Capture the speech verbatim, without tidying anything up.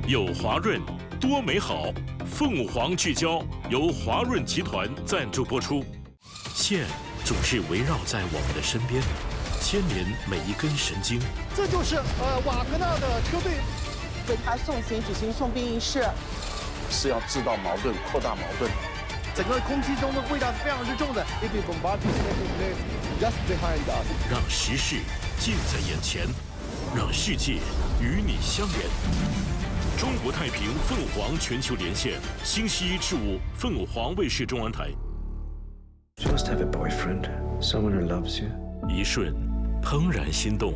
有华润，多美好。凤凰聚焦由华润集团赞助播出。线总是围绕在我们的身边，牵连每一根神经。 这就是呃瓦格纳的车队为他送行举行送殡仪式， 是要制造矛盾、扩大矛盾。 整个空气中的味道是非常之重的。If you bombard just behind us， 让时事近在眼前，让世界与你相连。中国太平凤凰全球连线，星期一至五，凤凰卫视中文台。 You must have a boyfriend, someone who loves you. 一瞬，怦然心动。